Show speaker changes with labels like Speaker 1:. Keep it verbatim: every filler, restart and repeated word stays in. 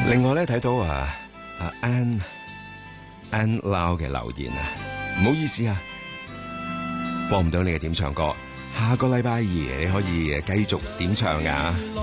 Speaker 1: 另外咧睇到啊啊 Ann Ann Lau 嘅留言啊，唔好意思啊，播唔到你嘅點唱歌，下個禮拜二你可以繼續點唱㗎。